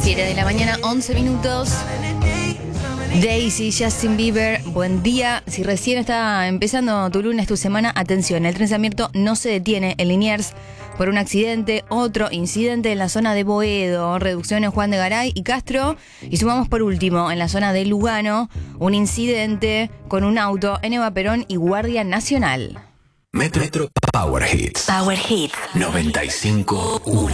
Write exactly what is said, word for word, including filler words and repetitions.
siete de la mañana, once minutos. Daisy, Justin Bieber, buen día. Si recién está empezando tu lunes, tu semana, atención, el tren Sarmiento no se detiene en Liniers por un accidente, otro incidente en la zona de Boedo, reducción en Juan de Garay y Castro, y sumamos por último en la zona de Lugano, un incidente con un auto en Eva Perón y Guardia Nacional. Metro, Metro Power Hits. Power Hits. noventa y cinco uno.